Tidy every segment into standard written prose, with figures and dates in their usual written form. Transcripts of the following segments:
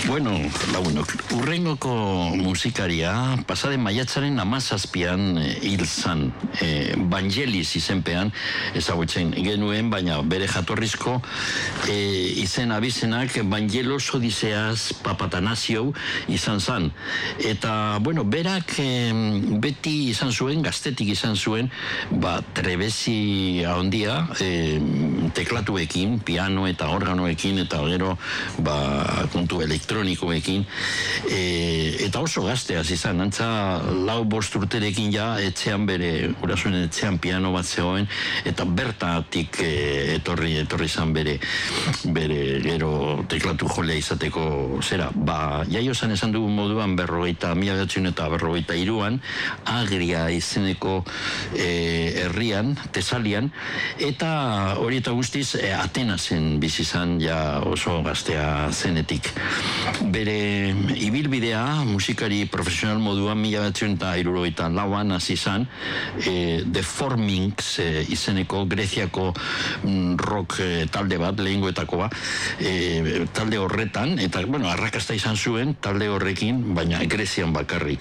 Bueno, lagunok, urrengoko musikaria pasaren maiatzaren 17an hil zan, Vangelis izenpean ezagutzen genuen, baina bere jatorrizko izen abizenak Vangelos Odiseas Papatanasio izan zan. Eta, bueno, berak beti izan zuen, gaztetik izan zuen, trebezi handia, teklatuekin, piano eta organoekin, eta gero, kontu elektronikoekin, eta oso gazteaz izan, antza 4-5 urterekin ja, etxean bere, gurasuen etxean piano bat zegoen, eta bertatik etorri izan bere gero teklatu jolea izateko zera, jaio zan esan dugun moduan 1953an, Agria izeneko herrian, Tesalian, eta hori eta guztiz Atenasen bizi izan ja oso gaztea zenetik. Bere ibilbidea musikari profesional moduan 1964an hasi izan, The Formings izeneko Greziako rock talde bat, lehengoetakoa, talde horretan, eta, bueno, arrakasta izan zuen talde horrekin, baina Grezian bakarrik.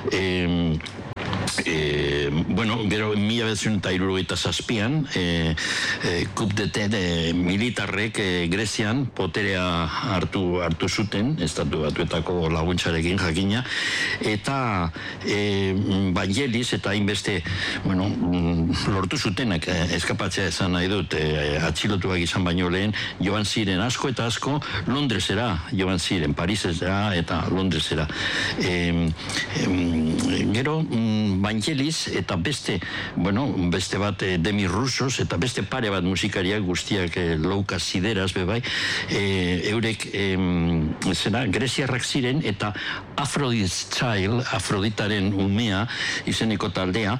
Bueno, gero 1967an coup d'etat militarrek Grezian poterea hartu zuten, estatu batuetako laguntzarekin jakina, eta Vangelis eta hainbeste, bueno, lortu zutenak eskapatzea esan nahi dut, atxilotuak izan baino lehen, joan ziren asko eta asko Londresera, joan ziren Parisera eta Londresera. Gero Vangelis eta beste bat Demi Russos eta beste pare bat musikariak guztiak Loukas Sideras bebai, eurek greziarrak ziren eta Aphrodite's Child, Afroditaren umea izeneko taldea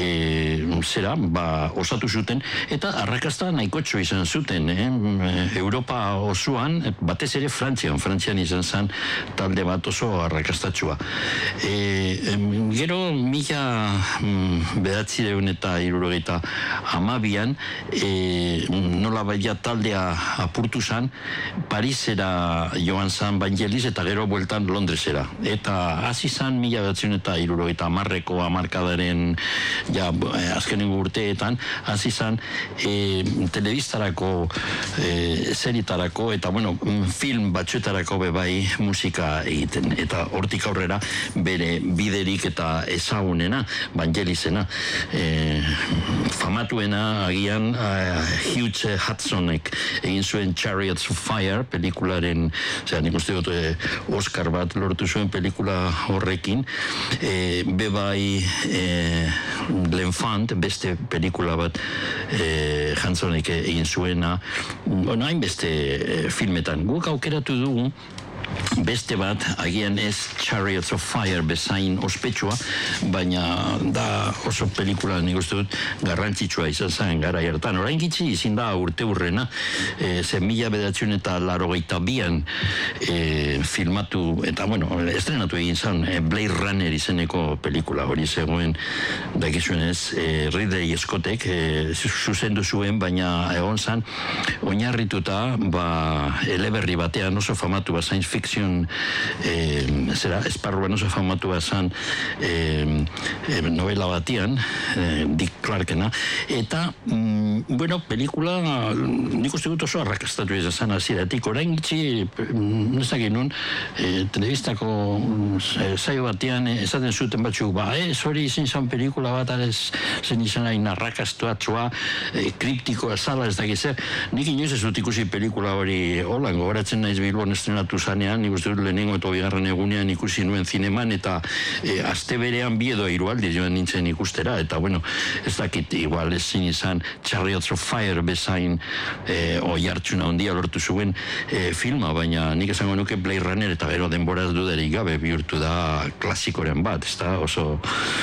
osatu zuten eta arrakasta nahikotxo izan zuten, Europa osoan, batez ere Frantzian izan zen talde bat oso arrakastatxua. Gero 1972an nola baita taldea apurtu zan, Parisera joan zan Vangelis eta gero bueltan Londresera. Eta hasi zan 1970ko hamarkadaren azkenengo urteetan, hasi zan telebistarako, seritarako eta film batzuetarako bebai musika egiten. Eta hortik aurrera bere biderik eta ezagunena, Vangelisena, famatuena agian Hugh Hudsonek egin zuen Chariots of Fire pelikularen, nik uste dut Oscar bat lortu zuen pelikula horrekin, bebai L'Enfant, beste pelikula bat Hudsonek egin zuena, hainbeste filmetan. Guk aukeratu dugu beste bat, agian ez Chariots of Fire bezain ospetsua, baina da oso pelikula nik uste dut garrantzitsua izan zen gara hartan. Orain gitzi izin da urte hurrena, 1982an filmatu, eta estrenatu egin zen Blade Runner izeneko pelikula, hori zegoen dakizuenez Ridley Scottek zuzendu zuen, baina egon zen oinarrituta eleberri batean oso famatu bat science fiction esparruan oso famatu bazan novela batian, Dick Clarkena, eta pelikula nik uste dut oso arrakastatu izan hasieratik. Orain gitzi nezakin nun telebistako saio batean esaten zuten batzuk, hori izin zan pelikula bat zen izan hain arrakastuatzua, kriptikoa zala, ez dakiz, nik inoiz ez dut ikusi pelikula hori holan, gogoratzen naiz Bilbon estrenatu zanean, nik uste dut lehenengo eta bigarren egunean ikusi nuen zineman, eta aste berean 2 edo 3 aldiz joan nintzen ikustera, eta ez dakit, igual ez zin izan Chariots of Fire bezain oihartzuna handia lortu zuen filma, baina nik esango nuke Blade Runner eta gero denboraz dudarik gabe bihurtu da klasikoren bat, ez da oso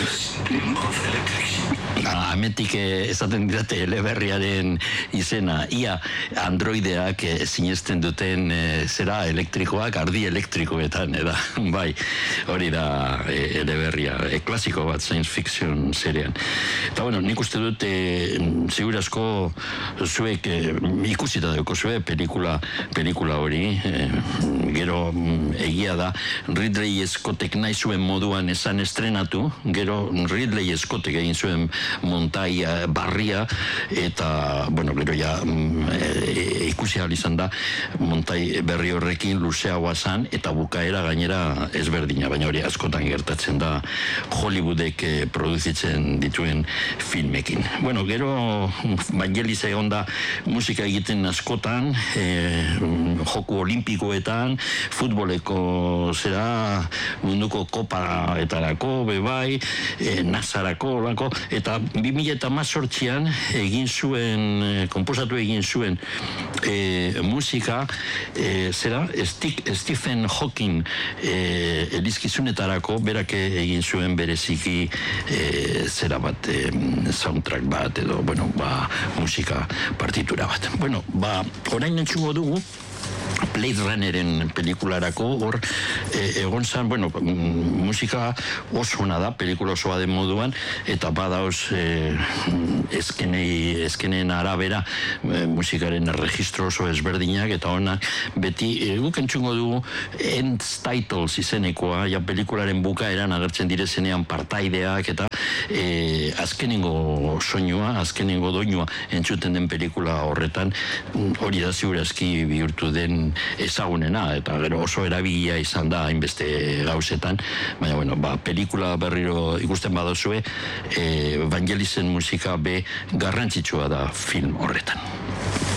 ametik esaten dirate eleberriaren izena, ia androideak sinesten duten zera elektrikoak, kardi elektrikoetan, bai, hori da eleberria, klasiko bat science fiction serian. Eta, bueno, nik uste dut, segurazko zuek ikusita dauko zue pelikula hori, gero egia da, Ridley Scottek nahi zuen moduan esan estrenatu, gero Ridley Scottek egin zuen montai barria, eta, bueno, gero ja ikusi ahal izan da, montai berri horrekin luzeagoa zan, eta bukaera gainera ezberdina, baina hori askotan gertatzen da Hollywoodek produzitzen dituen filmekin. Bueno, gero Vangelis egon da musika egiten askotan, joku olimpikoetan, futboleko zera, munduko kopaetarako, bebai, nazarako, eta 2018an egin zuen, konposatu egin zuen musika, zera, Stephen Hawking elizkizunetarako, berak egin zuen bereziki zera bat, soundtrack bat, edo, bueno, musika partitura bat. Bueno, orain entzungo dugu, Blade Runneren pelikularako, hor egon zan, bueno, musika oso ona da, pelikula osoa den moduan, eta badauz eskeneen arabera musikaren registro oso ezberdinak, eta ona beti guk entzungo dugu End Titles izenekoa, ja pelikularen bukaeran agertzen direzenean partaideak, eta azkenengo soinua, azkenengo doinua entzuten den pelikula horretan, hori da ziurazki bihurtu den ezagunena, eta gero oso erabilia izan da hainbeste gauzetan, baina, bueno, pelikula berriro ikusten badozue, Vangelisen musika be garrantzitsua da film horretan.